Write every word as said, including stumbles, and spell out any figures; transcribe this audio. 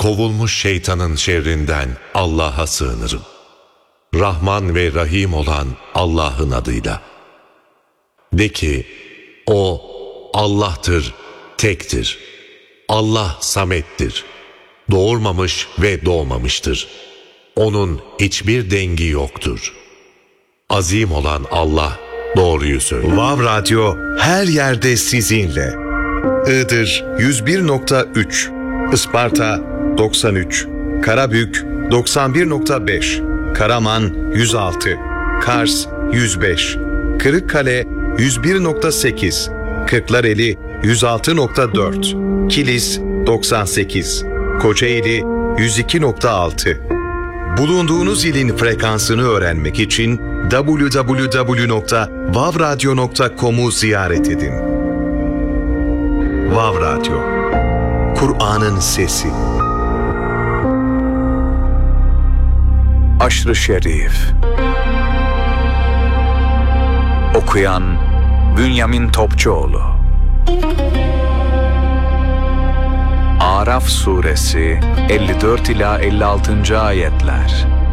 kovulmuş şeytanın şerrinden Allah'a sığınırım. Rahman ve Rahim olan Allah'ın adıyla. De ki, O Allah'tır, tektir. Allah samettir. Doğurmamış ve doğmamıştır. Onun hiçbir dengi yoktur. Azim olan Allah doğruyu söylüyor. Vav Radyo her yerde sizinle. Iğdır yüz bir nokta üç, Isparta doksan üç, Karabük doksan bir nokta beş, Karaman yüz altı, Kars yüz beş, Kırıkkale yüz bir nokta sekiz, Kırklareli yüz altı nokta dört, Kilis doksan sekiz, Kocaeli yüz iki nokta altı. Bulunduğunuz ilin frekansını öğrenmek için double-u double-u double-u nokta vav radyo nokta com'u ziyaret edin. Vav Radyo, Kur'an'ın sesi. Aşr-ı Şerif. Okuyan Bünyamin Topçuoğlu. Araf Suresi elli dört ila elli altıncı ayetler.